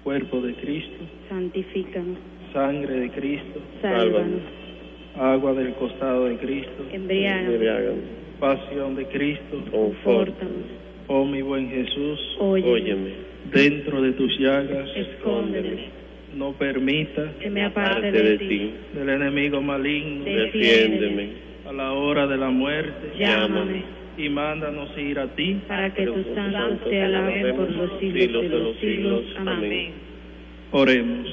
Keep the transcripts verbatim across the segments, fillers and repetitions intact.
Cuerpo de Cristo, santifícanos. sangre de Cristo, Sálvanos. agua del costado de Cristo, Embriáganos. pasión de Cristo, Confórtanos. oh mi buen Jesús, Óyeme. dentro de tus llagas, Escóndeme. no permita Que me aparte de ti. del enemigo maligno, Defiéndeme. a la hora de la muerte, Llámame. y mándanos ir a ti, Para que tus santos te alaben por los siglos de los siglos. Amén. oremos.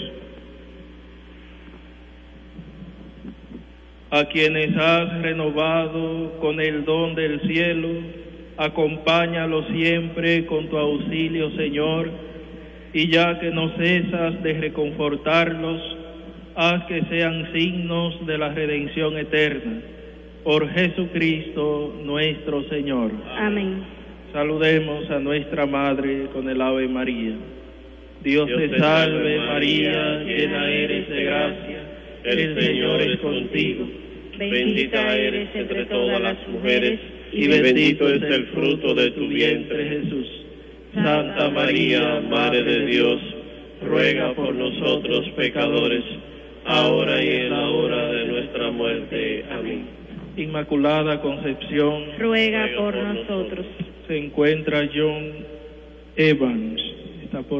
A quienes has renovado con el don del cielo, acompáñalos siempre con tu auxilio, Señor, y ya que no cesas de reconfortarlos, haz que sean signos de la redención eterna. Por Jesucristo nuestro Señor. Amén. Saludemos a nuestra Madre con el Ave María. Dios, Dios te salve, salve María, llena eres de gracia, el Señor es contigo. Bendita eres entre todas las mujeres, y bendito es el fruto de tu vientre, Jesús. Santa María, Madre de Dios, ruega por nosotros pecadores, ahora y en la hora de nuestra muerte. Amén. Inmaculada Concepción, ruega por nosotros. Se encuentra John Evans, está por